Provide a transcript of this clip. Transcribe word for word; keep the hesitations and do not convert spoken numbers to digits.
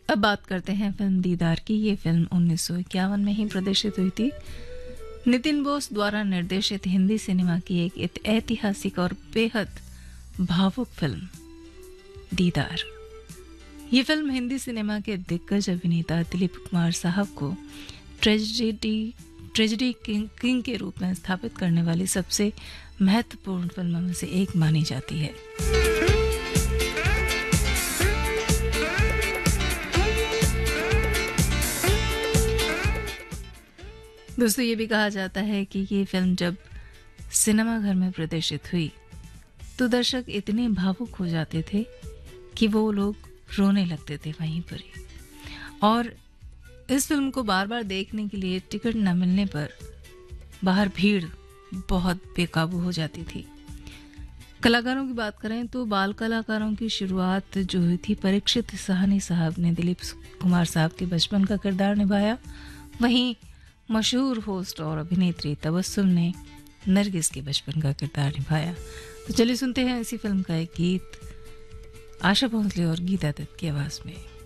अब बात करते हैं फिल्म दीदार की। ये फिल्म उन्नीस सौ इक्यावन में ही प्रदर्शित हुई थी। नितिन बोस द्वारा निर्देशित हिंदी सिनेमा की एक ऐतिहासिक और बेहद भावुक फिल्म दीदार। ये फिल्म हिंदी सिनेमा के दिग्गज अभिनेता दिलीप कुमार साहब को ट्रेजेडी ट्रेजेडी किंग, किंग के रूप में स्थापित करने वाली सबसे महत्वपूर्ण फिल्मों में से एक मानी जाती है। दोस्तों, ये भी कहा जाता है कि ये फिल्म जब सिनेमाघर में प्रदर्शित हुई तो दर्शक इतने भावुक हो जाते थे कि वो लोग रोने लगते थे वहीं पर ही। और इस फिल्म को बार बार देखने के लिए टिकट न मिलने पर बाहर भीड़ बहुत बेकाबू हो जाती थी। कलाकारों की बात करें तो बाल कलाकारों की शुरुआत जो हुई थी, परीक्षित साहनी साहब ने दिलीप कुमार साहब के बचपन का किरदार निभाया। वहीं मशहूर होस्ट और अभिनेत्री तबस्सुम ने नरगिस के बचपन का किरदार निभाया। तो चलिए सुनते हैं इसी फिल्म का एक गीत आशा भोसले और गीता दत्त की आवाज में।